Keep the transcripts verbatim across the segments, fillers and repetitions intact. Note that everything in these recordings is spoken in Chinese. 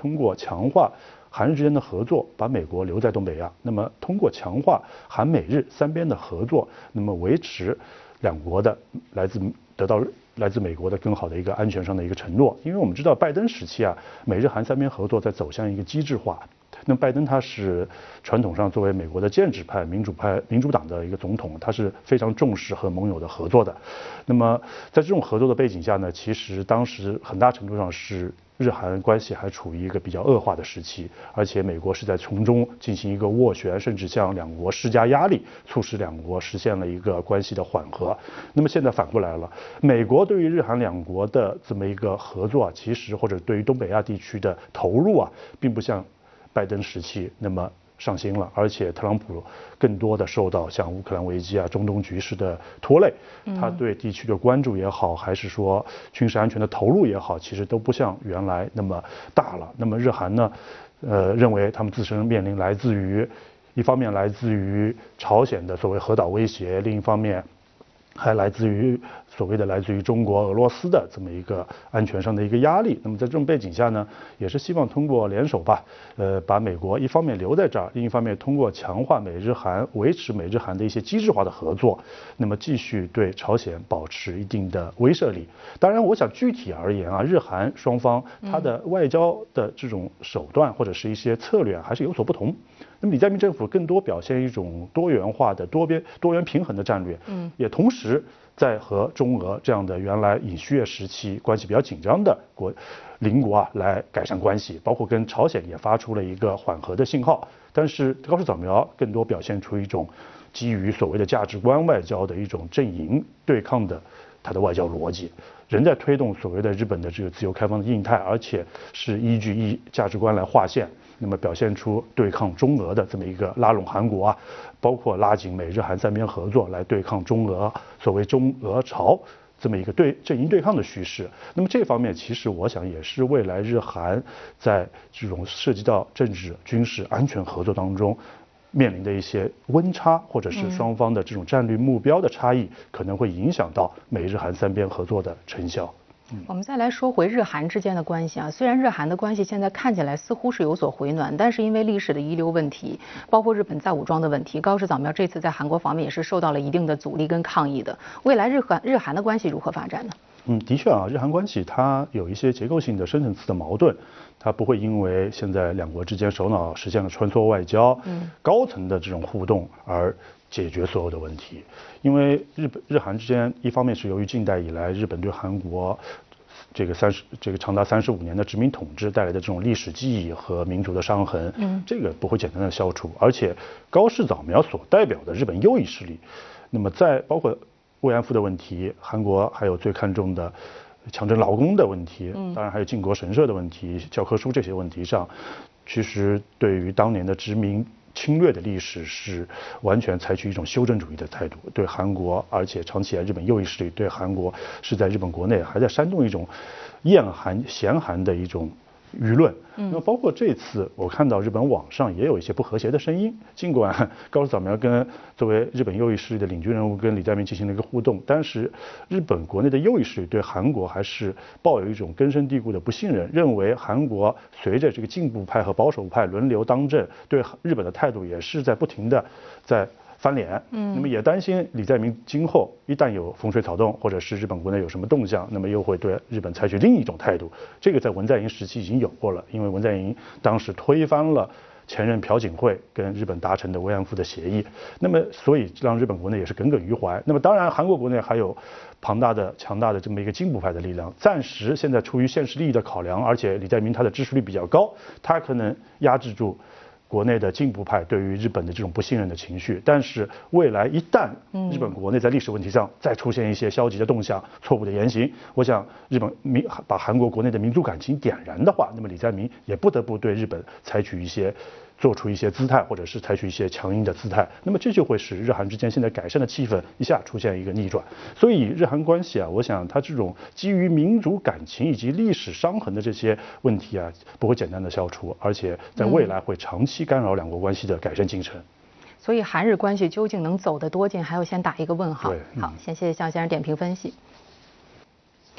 通过强化韩日之间的合作，把美国留在东北亚。那么通过强化韩美日三边的合作，那么维持两国的来自得到来自美国的更好的一个安全上的一个承诺。因为我们知道拜登时期啊，美日韩三边合作在走向一个机制化。那么拜登他是传统上作为美国的建制派民主派民主党的一个总统，他是非常重视和盟友的合作的。那么在这种合作的背景下呢，其实当时很大程度上是日韩关系还处于一个比较恶化的时期，而且美国是在从中进行一个斡旋，甚至向两国施加压力，促使两国实现了一个关系的缓和。那么现在反过来了，美国对于日韩两国的这么一个合作啊，其实或者对于东北亚地区的投入啊，并不像拜登时期那么上心了，而且特朗普更多的受到像乌克兰危机啊、中东局势的拖累，他对地区的关注也好，还是说军事安全的投入也好，其实都不像原来那么大了。那么日韩呢，呃，认为他们自身面临来自于一方面来自于朝鲜的所谓核岛威胁，另一方面还来自于所谓的来自于中国、俄罗斯的这么一个安全上的一个压力。那么在这种背景下呢，也是希望通过联手吧，呃，把美国一方面留在这儿，另一方面通过强化美日韩、维持美日韩的一些机制化的合作，那么继续对朝鲜保持一定的威慑力。当然，我想具体而言啊，日韩双方它的外交的这种手段或者是一些策略还是有所不同。那么李在明政府更多表现一种多元化的、多边、多元平衡的战略，嗯，也同时在和中俄这样的原来尹锡悦时期关系比较紧张的国邻国啊来改善关系，包括跟朝鲜也发出了一个缓和的信号。但是高市早苗更多表现出一种基于所谓的价值观外交的一种阵营对抗的它的外交逻辑，仍在推动所谓的日本的这个自由开放的印太，而且是依据一价值观来划线。那么表现出对抗中俄的这么一个拉拢韩国啊，包括拉紧美日韩三边合作来对抗中俄所谓中俄朝这么一个对阵营对抗的趋势。那么这方面其实我想也是未来日韩在这种涉及到政治、军事、安全合作当中面临的一些温差，或者是双方的这种战略目标的差异，可能会影响到美日韩三边合作的成效。 我们再来说回日韩之间的关系啊，虽然日韩的关系现在看起来似乎是有所回暖，但是因为历史的遗留问题，包括日本再武装的问题，高市早苗这次在韩国方面也是受到了一定的阻力跟抗议的。未来日韩日韩的关系如何发展呢？ 嗯，的确啊，日韩关系它有一些结构性的深层次的矛盾，它不会因为现在两国之间首脑实现了穿梭外交，嗯，高层的这种互动而解决所有的问题。因为日本日韩之间，一方面是由于近代以来日本对韩国这个三十这个长达三十五年的殖民统治带来的这种历史记忆和民族的伤痕，嗯，这个不会简单的消除。而且高市早苗所代表的日本右翼势力，那么在包括慰安妇的问题，韩国还有最看重的强征劳工的问题，当然还有靖国神社的问题、教科书这些问题上，其实对于当年的殖民侵略的历史是完全采取一种修正主义的态度，对韩国，而且长期以来日本右翼势力对韩国是在日本国内还在煽动一种厌韩嫌韩的一种舆论。那么包括这次我看到日本网上也有一些不和谐的声音，尽管高市早苗跟作为日本右翼势力的领军人物跟李在明进行了一个互动，但是日本国内的右翼势力对韩国还是抱有一种根深蒂固的不信任，认为韩国随着这个进步派和保守派轮流当政，对日本的态度也是在不停的在翻脸，嗯，那么也担心李在明今后一旦有风吹草动，或者是日本国内有什么动向，那么又会对日本采取另一种态度。这个在文在寅时期已经有过了，因为文在寅当时推翻了前任朴槿惠跟日本达成的慰安妇的协议，那么所以让日本国内也是耿耿于怀。那么当然，韩国国内还有庞大的、强大的这么一个进步派的力量，暂时现在出于现实利益的考量，而且李在明他的支持率比较高，他可能压制住国内的进步派对于日本的这种不信任的情绪。但是未来一旦日本国内在历史问题上再出现一些消极的动向、错误的言行，我想日本民把韩国国内的民族感情点燃的话，那么李在明也不得不对日本采取一些做出一些姿态，或者是采取一些强硬的姿态，那么这就会使日韩之间现在改善的气氛一下出现一个逆转。所以日韩关系啊，我想它这种基于民族感情以及历史伤痕的这些问题啊，不会简单的消除，而且在未来会长期干扰两国关系的改善进程。 所以韩日关系究竟能走得多近，还要先打一个问号。 对，嗯、 好，先谢谢向先生点评分析。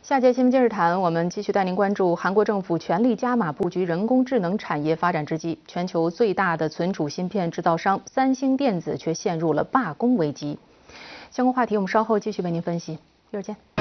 下节新闻今日谈，我们继续带您关注韩国政府全力加码布局人工智能产业发展之际，全球最大的存储芯片制造商三星电子却陷入了罢工危机。相关话题我们稍后继续为您分析，一会儿见。